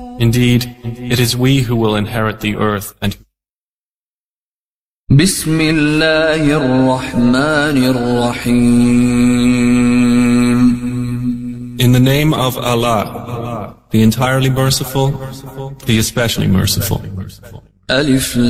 Indeed, it is we who will inherit the earth and بسم الله الرحمن الرحيم. in the name of Allah, the entirely merciful, the especially merciful. ألف